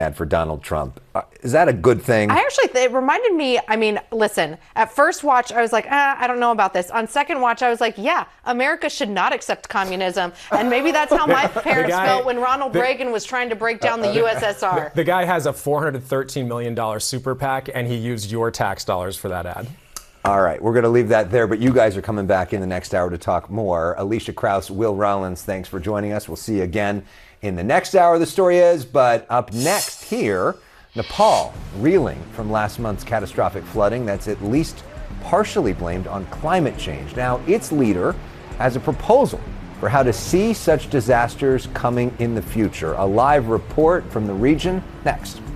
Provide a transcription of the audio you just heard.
For Donald Trump. Is that a good thing? It reminded me, I mean, listen, at first watch, I was like, I don't know about this. On second watch, I was like, yeah, America should not accept communism. And maybe that's how my parents felt when Ronald Reagan was trying to break down the USSR. The guy has a $413 million super PAC, and he used your tax dollars for that ad. All right, we're going to leave that there, but you guys are coming back in the next hour to talk more. Alicia Krause, Will Rollins, thanks for joining us. We'll see you again in the next hour. The story is, but up next here, Nepal reeling from last month's catastrophic flooding that's at least partially blamed on climate change. Now, its leader has a proposal for how to see such disasters coming in the future. A live report from the region next.